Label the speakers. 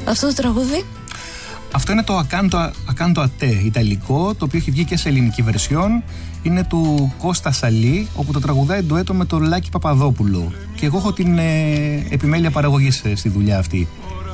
Speaker 1: Αυτό το τραγούδι?
Speaker 2: Αυτό είναι το Accanto a te, ιταλικό, το οποίο έχει βγει και σε ελληνική βερσιόν. Είναι του Κώστα Σαλή, όπου το τραγουδάει ντουέτο με τον Λάκη Παπαδόπουλο. Και εγώ έχω την επιμέλεια παραγωγής στη δουλειά αυτή.